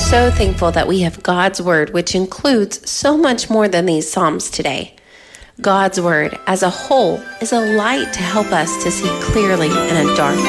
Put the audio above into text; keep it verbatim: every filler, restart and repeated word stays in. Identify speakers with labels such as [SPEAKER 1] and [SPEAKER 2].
[SPEAKER 1] so thankful that we have God's Word, which includes so much more than these Psalms today. God's Word as a whole is a light to help us to see clearly in a dark